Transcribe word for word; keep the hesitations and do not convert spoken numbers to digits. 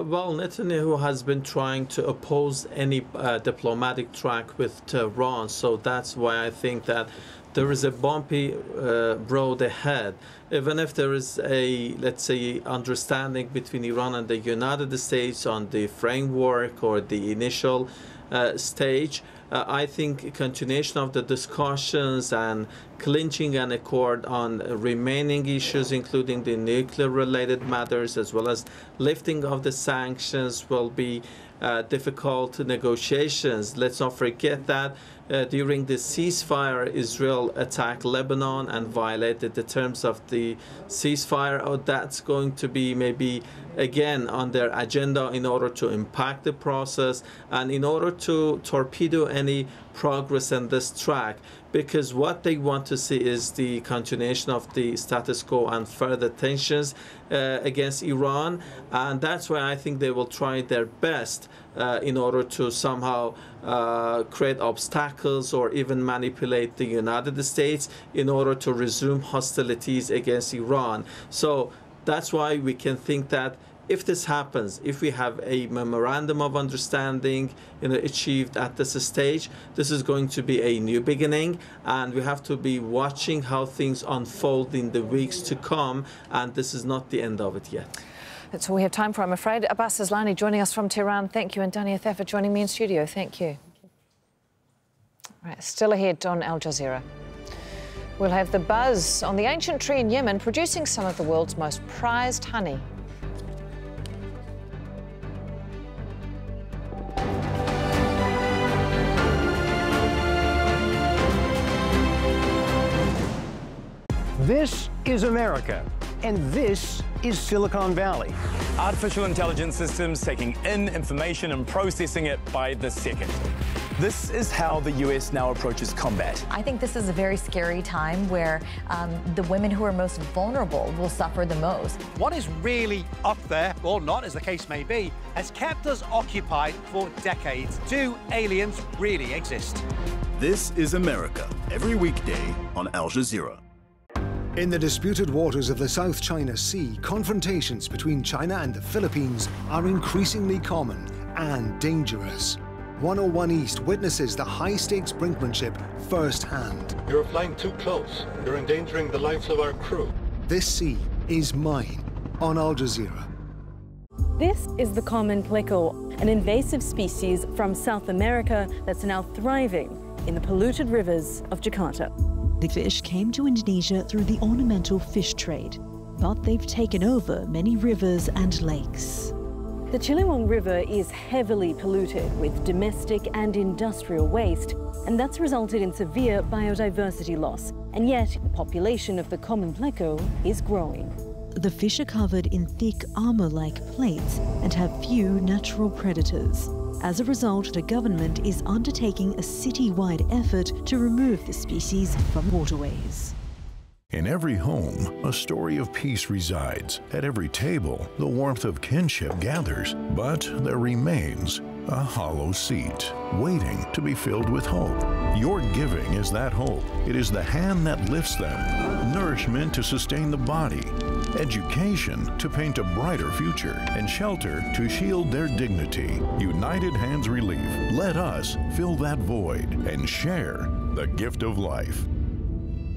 well, Netanyahu has been trying to oppose any uh, diplomatic track with Tehran, so that's why I think that there is a bumpy uh, road ahead. Even if there is a, let's say, understanding between Iran and the United States on the framework or the initial uh, stage, uh, I think continuation of the discussions and clinching an accord on remaining issues, including the nuclear-related matters, as well as lifting of the sanctions, will be uh, difficult negotiations. Let's not forget that uh, during the ceasefire, Israel attacked Lebanon and violated the terms of the ceasefire. Oh, that's going to be maybe again on their agenda in order to impact the process and in order to torpedo any progress in this track, because what they want to see is the continuation of the status quo and further tensions uh, against Iran, and that's why I think they will try their best uh, in order to somehow uh, create obstacles or even manipulate the United States in order to resume hostilities against Iran. So that's why we can think that if this happens, if we have a memorandum of understanding, you know, achieved at this stage, this is going to be a new beginning, and we have to be watching how things unfold in the weeks to come, and this is not the end of it yet. That's all we have time for, I'm afraid. Abbas Aslani joining us from Tehran, thank you, and Dania Theffer joining me in studio, thank you. Right, still ahead on Al Jazeera. We'll have the buzz on the ancient tree in Yemen producing some of the world's most prized honey. This is America, and this is Silicon Valley. Artificial intelligence systems taking in information and processing it by the second. This is how the U S now approaches combat. I think this is a very scary time where um, the women who are most vulnerable will suffer the most. What is really up there, or not as the case may be, has kept us occupied for decades. Do aliens really exist? This is America, every weekday on Al Jazeera. In the disputed waters of the South China Sea, confrontations between China and the Philippines are increasingly common and dangerous. one oh one East witnesses the high-stakes brinkmanship firsthand. You're flying too close. You're endangering the lives of our crew. This sea is mine on Al Jazeera. This is the common pleco, an invasive species from South America that's now thriving in the polluted rivers of Jakarta. The fish came to Indonesia through the ornamental fish trade, but they've taken over many rivers and lakes. The Ciliwung River is heavily polluted with domestic and industrial waste, and that's resulted in severe biodiversity loss. And yet, the population of the common pleco is growing. The fish are covered in thick armor-like plates and have few natural predators. As a result, the government is undertaking a city-wide effort to remove the species from waterways. In every home, a story of peace resides. At every table, the warmth of kinship gathers. But there remains a hollow seat, waiting to be filled with hope. Your giving is that hope. It is the hand that lifts them, nourishment to sustain the body, education to paint a brighter future, and shelter to shield their dignity. United Hands Relief. Let us fill that void and share the gift of life.